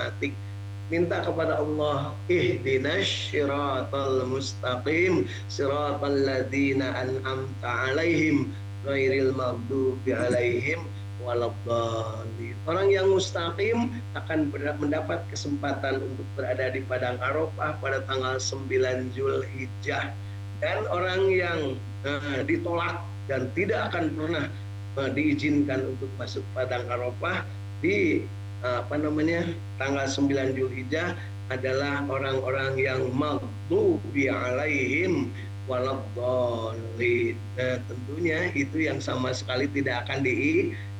fanatik. Minta kepada Allah, ihdinas syiratal mustaqim, siratal ladzina an'amta alaihim, ghairil maghdubi alaihim waladdallin. Orang yang mustaqim akan mendapat kesempatan untuk berada di padang Arafah pada tanggal 9 Zulhijjah. Dan orang yang ditolak dan tidak akan pernah diizinkan untuk masuk padang Arafah di tanggal 9 Zulhijjah adalah orang-orang yang maghdubi alaihim waladdallin. Nah, tentunya itu yang sama sekali tidak akan